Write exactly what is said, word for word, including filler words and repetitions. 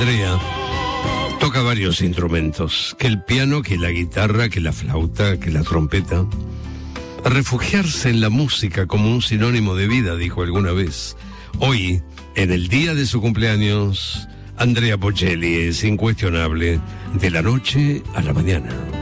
Andrea toca varios instrumentos, que el piano, que la guitarra, que la flauta, que la trompeta. Refugiarse en la música como un sinónimo de vida, dijo alguna vez. Hoy, en el día de su cumpleaños, Andrea Bocelli es incuestionable de la noche a la mañana.